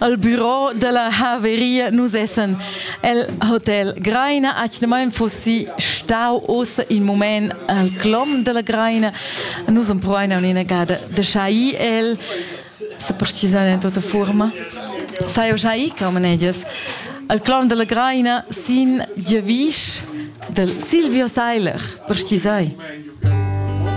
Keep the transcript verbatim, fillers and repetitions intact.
al bureau de la Haveria nus essen el Hotel Graina, achnamain fossi stau ossa in moment al clom de la Graina, nus un provaina un'ina gada de Chai el, se precisare in tutta forma. Sai o Chai, come neges, al clom de la Graina sin giavisch del Silvio Seiler, precisai.